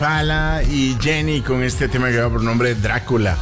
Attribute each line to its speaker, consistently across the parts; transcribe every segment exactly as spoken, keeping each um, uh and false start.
Speaker 1: Pala y Jenny con este tema que va por nombre Drácula.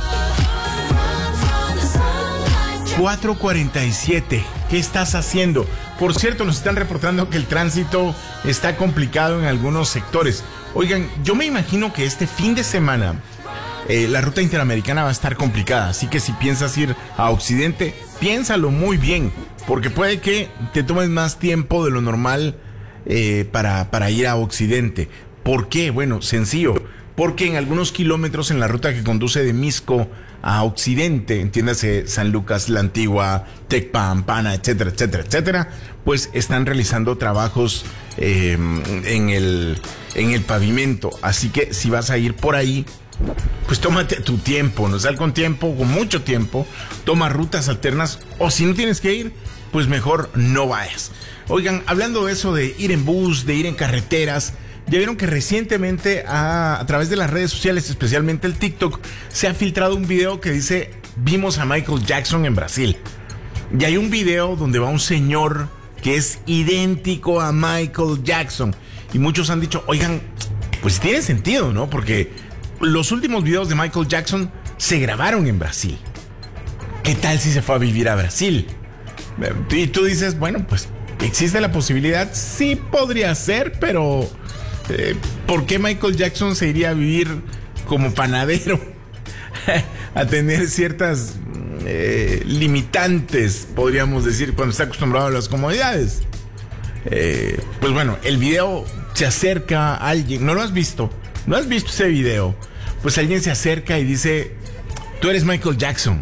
Speaker 1: cuatro cuarenta y siete. ¿Qué estás haciendo? Por cierto, nos están reportando que el tránsito está complicado en algunos sectores. Oigan, yo me imagino que este fin de semana eh, la ruta interamericana va a estar complicada. Así que si piensas ir a Occidente, piénsalo muy bien, porque puede que te tomes más tiempo de lo normal eh, para, para ir a Occidente. ¿Por qué? Bueno, sencillo. Porque en algunos kilómetros en la ruta que conduce de Misco a Occidente, entiéndase San Lucas, La Antigua, Tecpan, Pana, etcétera, etcétera, etcétera, pues están realizando trabajos eh, en el, en el pavimento. Así que si vas a ir por ahí, pues tómate tu tiempo, no sal con tiempo, con mucho tiempo, toma rutas alternas, o si no tienes que ir, pues mejor no vayas. Oigan, hablando de eso de ir en bus, de ir en carreteras, ya vieron que recientemente a, a través de las redes sociales, especialmente el TikTok, se ha filtrado un video que dice: vimos a Michael Jackson en Brasil. Y hay un video donde va un señor que es idéntico a Michael Jackson. Y muchos han dicho, oigan, pues tiene sentido, ¿no? Porque los últimos videos de Michael Jackson se grabaron en Brasil. ¿Qué tal si se fue a vivir a Brasil? Y tú dices, bueno, pues existe la posibilidad, sí podría ser, pero Eh, ¿por qué Michael Jackson se iría a vivir como panadero? A tener ciertas eh, limitantes, podríamos decir, cuando está acostumbrado a las comodidades. Eh, pues bueno, el video se acerca a alguien. ¿No lo has visto? ¿No has visto ese video? Pues alguien se acerca y dice: tú eres Michael Jackson.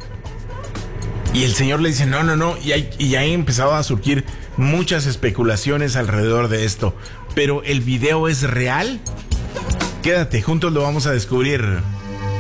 Speaker 1: Y el señor le dice: no, no, no. Y hay, y hay empezado a surgir muchas especulaciones alrededor de esto. Pero ¿el video es real? Quédate, juntos lo vamos a descubrir.